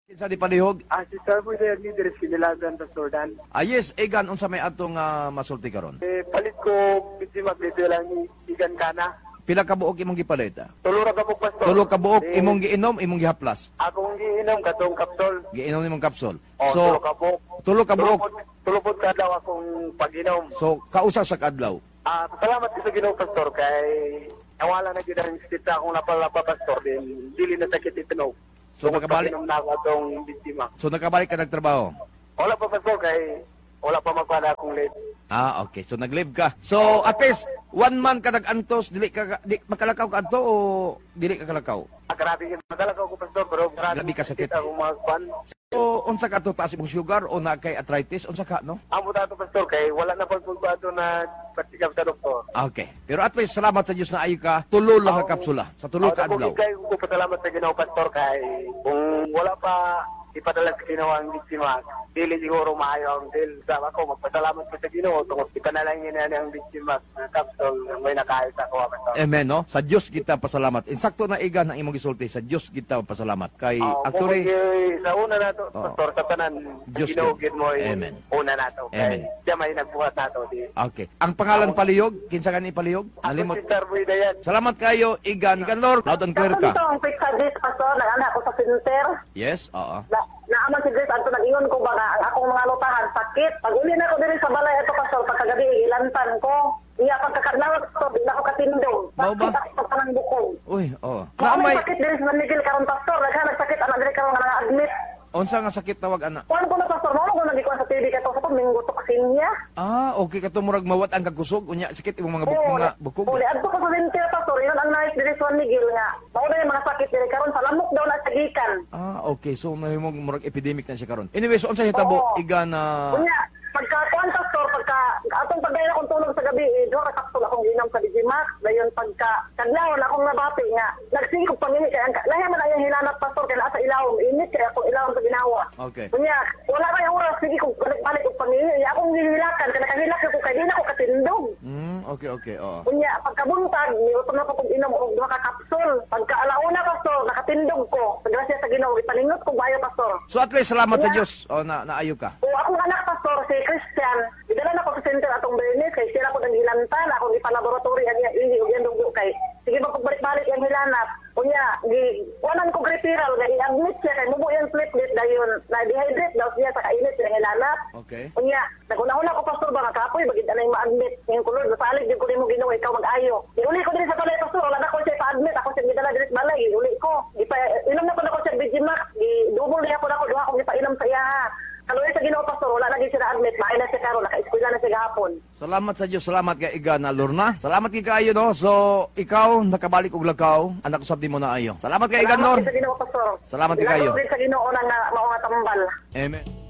Kinsa di palihog? Si Sir po siya ni Dres Kinilagan sa Jordan. Yes, Egan, unsa may atong masulti karon? Palit ko, biti maglito lang ni Igan Kana. Pila ka buok imong gipalit? Tulura ka po, Pastor. Tulo ka buok imong giinom, imong gihaplas. Akong giinom katong kapsol. Giinom imong kapsul. Tulo ka po. tulo ka buok. Tulupod ka daw akong pag-inom. So, kausa sa kadlaw. Salamat ko sa Ginoo, Pastor, kay nawala na gid ang sita akong napalapa, Pastor. Din, dili na sakit itinog. So, nakabalik, Pag-inom na ako atong biktima. so nakabalik ka nagtrabaho? Wala pa, Pastor, kay wala pa magpala akong late. Okay. So, nag-live ka. So, at least, 1 month ka nag-antos, di makalakaw ka anto o dili ka kalakaw? Grabe yung magalakaw ko, Pastor, pero Grabe ka sakit. akong mga kwan. So, unsa ka to, taas imong sugar o na kay arthritis? Unsa ka, no? Amo dato, Pastor, kay wala na pagpulbado na patikap sa doktor. Okay. Pero at least, salamat sa Diyos na ayo ka, tulo lang ka kapsula. Sa tulo ka adlaw. Kay ko pasalamat sa Ginoo, Pastor, kay kung wala pa ipadala sa Ginoo ang biktima, dili siguro maayo ang deal. Sama ko, magpasalamat ko sa Ginoo, tungkol ipanalangin na ang biktima ng kapsol, may nakahit ako, Pastor. Amen, no? Sa Diyos kita pasalamat. Insakto na Egan ang imong gisulti. Sa Diyos kita pasalamat. Kay actually, sa una na to, Pastor, sa tanan, Diyos Ginoo, ko. gid mo Amen. una na to. Amen. Kay siya may nagbuhat na to. okay. Ang pangalan palihog, kinsa ka ni palihog? Ako Nalimot. si Sir Boy Dayan. Salamat kayo, Egan. Egan Lord, loud and clear ka. Ito ang pizza dish, Pastor. Nag-anak ko sa center. Yes, oo. Naaman si Grace, ato nag-ingon ko ba nga, ang akong mga lutahan, sakit. Pag uli na ko diri sa balay, ito, Pastor, pagkagabi, ilantan ko. Iya, pagkakadlawat ko, di na ako katindong. Mao ba? Sakit ako sa ng bukong. Uy, oo. Maamay Naamay, sakit diri sa Miguel karon, Pastor. Nagsakit, anak diri karon nga admit. unsa nga sakit tawag ana? Kuan ko na, Pastor, mo ko nagikuan sa TV kato sa pagminggo toksin niya. Okay ka murag mawat ang kagkusog unya sakit imong mga bukog. Uli, adto ko sa center, Pastor. Yun ang nais diri sa Miguel nga. Mao na yung mga sakit diri karon sa lamok daw na sagikan. Okay. So mahimong murag epidemic na siya karon. Anyway, so unsa hitabo Oo. Egan na Kunya, pagka-kuan, Pastor, atong pagdaya akong tulog sa gabi, doon kapsul akong ginam sa Digimax, dayon kadlawon akong nabati nga, nagsigog pangini kaya, lahi man ayang hinanap, Pastor, kaya nasa ilawom, init kaya akong ilawom sa ginawa. Okay. Kunya, wala kaya oras, sige kong balik kong pangini, akong hihilakan, kaya nakahilak ko kaya di na ako katindog. Okay, oo. Kunya, pagkabuntag, niutom na ko kong inom og duha ka kapsul. Pagka-alauna, Pastor, nakatindog ko. Grasya sa Ginoo, ipaningot ko bayo, Pastor. So at least salamat sa Diyos. Naayo ka. O akong anak, Pastor, si Christian, idala na ko sa center atong Bernes, kay sila ko nang hilantan, akong ipalaboratory, ang ihi, o yan dugo kay. Sige ba pagbalik-balik yung hilanap. Kunya, wanan ko referral, i-admit siya, kay mubo yung slip-date, dayon, na-dehydrate daw siya sa kainit yung hilanap. Okay. Kunya, naguna-una ko, Pastor, ba, kapoy, bagid na yung ma-admit. Yung kulod, masalig din ko rin mo ginawa, ikaw mag-ayo. Iuli ko din sa balay, Pastor, wala na ko siya pa-admit, ako siya gidala din sa balay, iuli ko. Inom na po na ko siya Digimax, double niya po na ko, duha akong ipainom sa iya, ha. Kaluwi sa Ginoo, Pastor, wala na din siya na-admit, maay na siya karon, naka-eskwela na siya gahapon. Salamat sa Diyos, salamat kay Egan na Lorna. Salamat kay kayo, no? So, ikaw, nakabalik og lakaw, anak usab di mo na ayo. Salamat kay Egan, Lord. Salamat din sa Ginoo, Pastor. Salamat kay kayo. Salamat din sa Ginoo na mga tambal. Amen.